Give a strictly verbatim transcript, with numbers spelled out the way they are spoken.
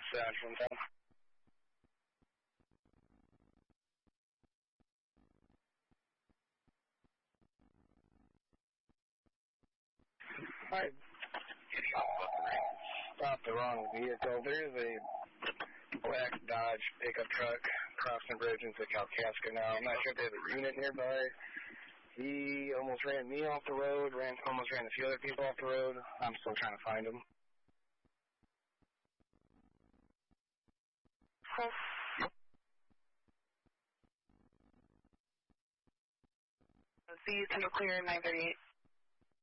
Central ten. Alright. Stop the wrong vehicle. There's a black Dodge pickup truck crossing the bridge into Kalkaska now. I'm not sure if there's a unit nearby. He almost ran me off the road, ran almost ran a few other people off the road. I'm still trying to find him. See you to clear nine thirty-eight.